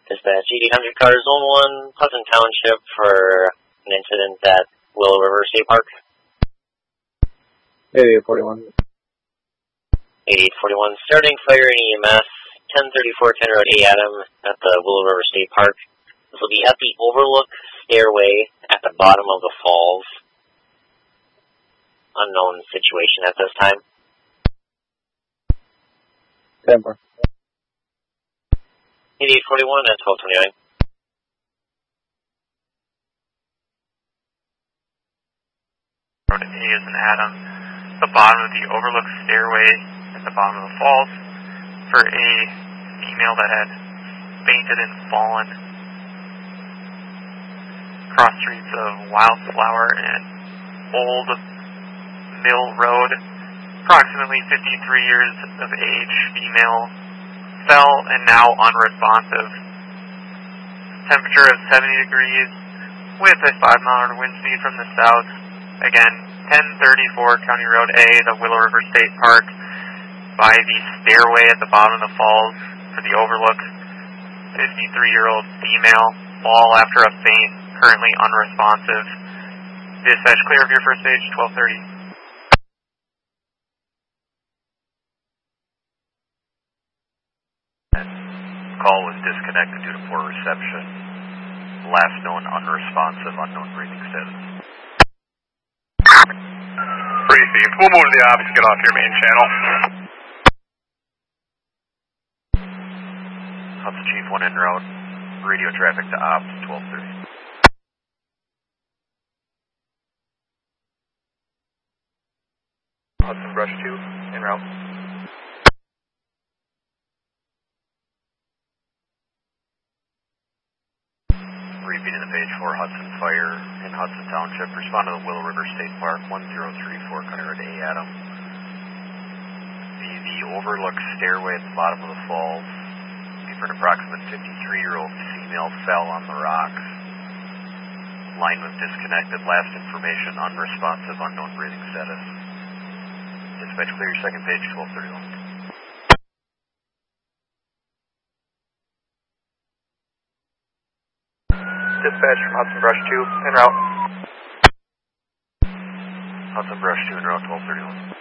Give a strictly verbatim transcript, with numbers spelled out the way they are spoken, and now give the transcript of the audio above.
Dispatch eighty hundred car zone one, Hudson Township for an incident at Willow River State Park. eighty-eight forty-one. eighty-eight forty-one, starting fire in E M S, ten thirty-four County Road A Adam at the Willow River State Park. This will be at the overlook stairway at the bottom of the falls. Unknown situation at this time. ten four. eighty-eight forty-one at twelve twenty-nine. Road A is an Adam, the bottom of the overlook stairway at the bottom of the falls for a female that had fainted and fallen cross streets of Wildflower and Old Mill Road. Approximately fifty-three years of age, female, fell and now unresponsive. Temperature of seventy degrees with a five mile an hour wind speed from the south. Again, ten thirty-four County Road A, the Willow River State Park, by the stairway at the bottom of the falls for the overlook. fifty-three-year-old female, fall after a faint, currently unresponsive. Dispatch clear of your first stage, twelve thirty. Call was disconnected due to poor reception. Last known unresponsive, unknown breathing status. Briefing. We'll move to the ops, get off your main channel. Hudson Chief one en route. Radio traffic to ops, twelve thirty. Hudson Brush two, en route. Repeating the page for Hudson Fire in Hudson Township. Respond to the Willow River State Park, one zero three four County Road A Adam. The, the overlook stairway at the bottom of the falls. For an approximate fifty-three-year-old female fell on the rocks. Line was disconnected. Last information, unresponsive, unknown breathing status. Dispatch clear your second page, twelve thirty-one. Dispatch from Hudson Brush two, en route. Hudson Brush two en route, twelve thirty-one.